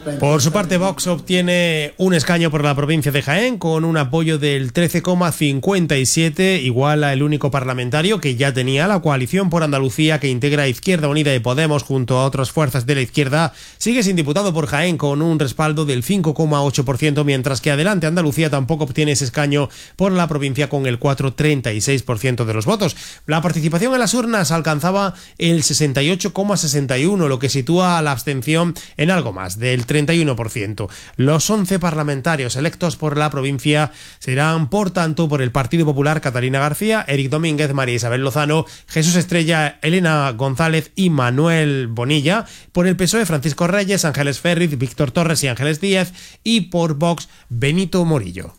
Por su parte, Vox obtiene un escaño por la provincia de Jaén con un apoyo del 13,57, igual al único parlamentario que ya tenía la coalición por Andalucía, que integra Izquierda Unida y Podemos junto a otras fuerzas de la izquierda. Sigue sin diputado por Jaén con un respaldo del 5,8%, mientras que Adelante Andalucía tampoco obtiene ese escaño por la provincia con el 4,36% de los votos. La participación en las urnas alcanzaba el 68,61, lo que sitúa a la abstención en algo más del 31%. Los 11 parlamentarios electos por la provincia serán, por tanto, por el Partido Popular Catalina García, Eric Domínguez, María Isabel Lozano, Jesús Estrella, Elena González y Manuel Bonilla; por el PSOE, Francisco Reyes, Ángeles Ferriz, Víctor Torres y Ángeles Díaz; y por Vox, Benito Morillo.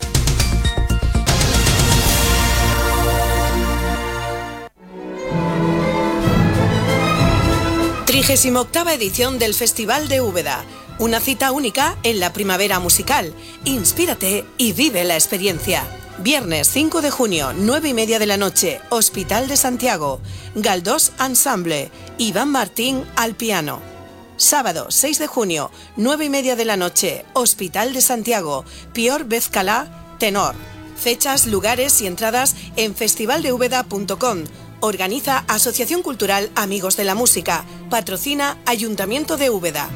Trigésima-octava edición del Festival de Úbeda. Una cita única en la primavera musical. Inspírate y vive la experiencia. Viernes 5 de junio, 9:30 de la noche, Hospital de Santiago. Galdós Ensemble, Iván Martín al piano. Sábado 6 de junio, 9:30 de la noche, Hospital de Santiago, Pior Bezcalá, tenor. Fechas, lugares y entradas en festivaldeúbeda.com. Organiza Asociación Cultural Amigos de la Música. Patrocina Ayuntamiento de Úbeda.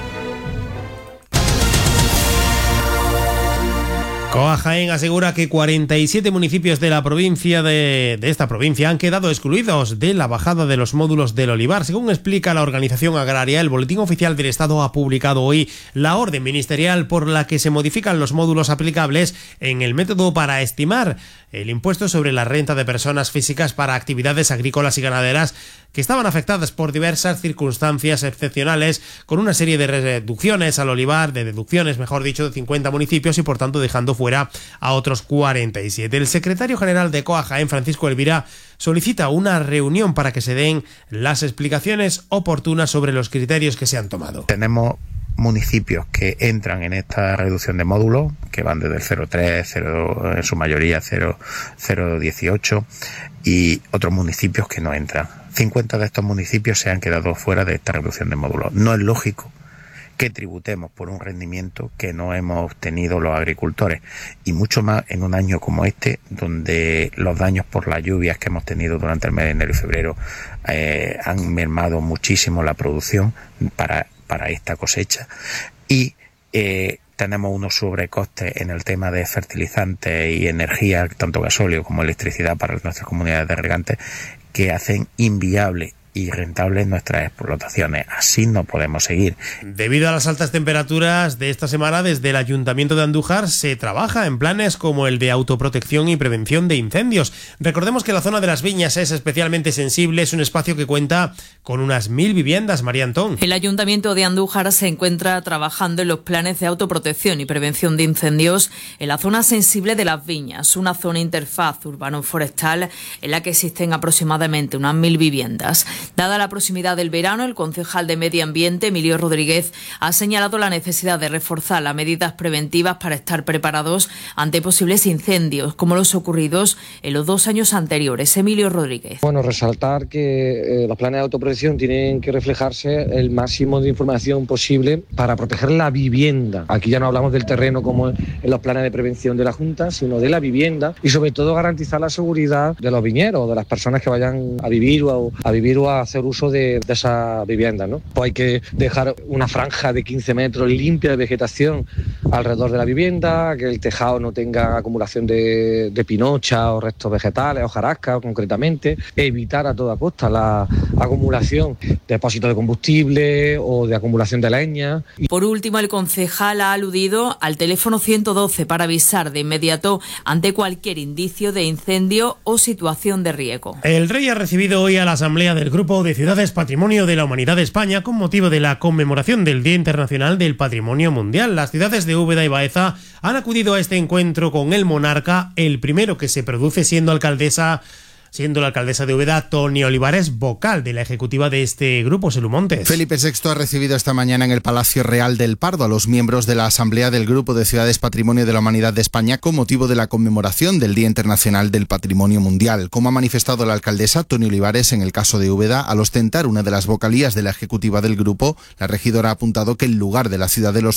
COA Jaén asegura que 47 municipios de la provincia de esta provincia han quedado excluidos de la bajada de los módulos del olivar. Según explica la organización agraria, el Boletín Oficial del Estado ha publicado hoy la orden ministerial por la que se modifican los módulos aplicables en el método para estimar el impuesto sobre la renta de personas físicas para actividades agrícolas y ganaderas que estaban afectadas por diversas circunstancias excepcionales, con una serie de reducciones al olivar, de deducciones, mejor dicho, de 50 municipios y por tanto dejando fuera a otros 47. El secretario general de COA Jaén, Francisco Elvira, solicita una reunión para que se den las explicaciones oportunas sobre los criterios que se han tomado. Tenemos municipios que entran en esta reducción de módulos, que van desde el 0,3, en su mayoría 0,18, y otros municipios que no entran. 50 de estos municipios se han quedado fuera de esta reducción de módulos. No es lógico que tributemos por un rendimiento que no hemos obtenido los agricultores, y mucho más en un año como este, donde los daños por las lluvias que hemos tenido durante el mes de enero y febrero han mermado muchísimo la producción para esta cosecha, y tenemos unos sobrecostes en el tema de fertilizantes y energía, tanto gasóleo como electricidad para nuestras comunidades de regantes, que hacen inviable y rentables nuestras explotaciones. Así no podemos seguir. Debido a las altas temperaturas de esta semana, desde el Ayuntamiento de Andújar se trabaja en planes como el de autoprotección y prevención de incendios. Recordemos que la zona de las Viñas es especialmente sensible, es un espacio que cuenta con unas 1000 viviendas. María Antón. El Ayuntamiento de Andújar se encuentra trabajando en los planes de autoprotección y prevención de incendios en la zona sensible de las Viñas, una zona interfaz urbano-forestal en la que existen aproximadamente unas 1000 viviendas. Dada la proximidad del verano, el concejal de Medio Ambiente, Emilio Rodríguez, ha señalado la necesidad de reforzar las medidas preventivas para estar preparados ante posibles incendios, como los ocurridos en los 2 años anteriores. Emilio Rodríguez. Bueno, resaltar que los planes de autoprotección tienen que reflejarse el máximo de información posible para proteger la vivienda. Aquí ya no hablamos del terreno como en los planes de prevención de la Junta, sino de la vivienda, y sobre todo garantizar la seguridad de los viñeros, de las personas que vayan a vivir o a hacer uso de esa vivienda, ¿no? Pues hay que dejar una franja de 15 metros limpia de vegetación alrededor de la vivienda, que el tejado no tenga acumulación de pinocha o restos vegetales, hojarasca concretamente, evitar a toda costa la acumulación de depósitos de combustible o de acumulación de leña. Por último, el concejal ha aludido al teléfono 112 para avisar de inmediato ante cualquier indicio de incendio o situación de riesgo. El Rey ha recibido hoy a la Asamblea del Grupo de Ciudades Patrimonio de la Humanidad de España con motivo de la conmemoración del Día Internacional del Patrimonio Mundial. Las ciudades de Úbeda y Baeza han acudido a este encuentro con el monarca, el primero que se produce siendo la alcaldesa de Úbeda, Toni Olivares, vocal de la ejecutiva de este grupo. Selú Montes. Felipe VI ha recibido esta mañana en el Palacio Real del Pardo a los miembros de la Asamblea del Grupo de Ciudades Patrimonio de la Humanidad de España con motivo de la conmemoración del Día Internacional del Patrimonio Mundial. Como ha manifestado la alcaldesa Toni Olivares en el caso de Úbeda, al ostentar una de las vocalías de la ejecutiva del grupo, la regidora ha apuntado que el lugar de la ciudad de los